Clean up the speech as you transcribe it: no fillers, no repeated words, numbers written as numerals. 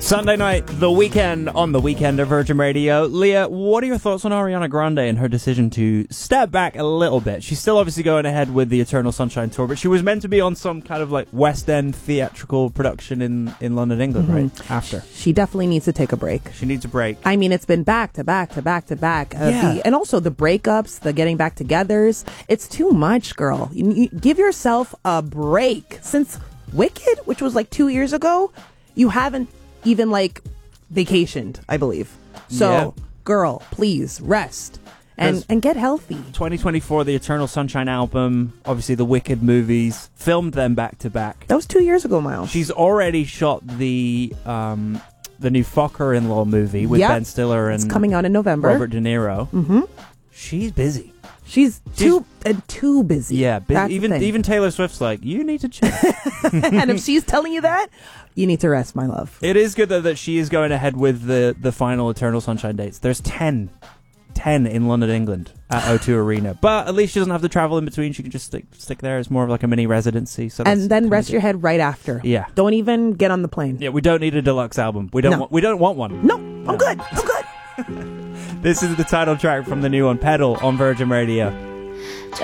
Sunday night, The Weekend on The Weekend at Virgin Radio. Leah, what are your thoughts on Ariana Grande and her decision to step back a little bit? She's still obviously going ahead with the Eternal Sunshine Tour, but she was meant to be on some kind of like West End theatrical production in London, England, right? After. She definitely needs to take a break. She needs a break. I mean, it's been back to back to back to back. Yeah. And also the breakups, the getting back togethers. It's too much, girl. You give yourself a break. Since Wicked, which was like 2 years ago, you haven't even like vacationed, I believe. So, girl, please rest and get healthy. 2024, the Eternal Sunshine album, obviously the Wicked movies, filmed them back to back. That was 2 years ago, Miles. She's already shot the new Focker-in-Law movie with Ben Stiller and it's coming out in November. Robert De Niro. Mm-hmm. She's busy. She's too busy. Yeah, even Taylor Swift's like, you need to chill. And if she's telling you that, you need to rest, my love. It is good though that she is going ahead with the final Eternal Sunshine dates. There's 10 in London, England at O2 Arena, but at least she doesn't have to travel in between. She can just stick there. It's more of like a mini residency. So and then rest your head right after. Yeah, don't even get on the plane. Yeah, we don't need a deluxe album. We don't want one. No, I'm good. This is the title track from the new one, Pedal, on Virgin Radio.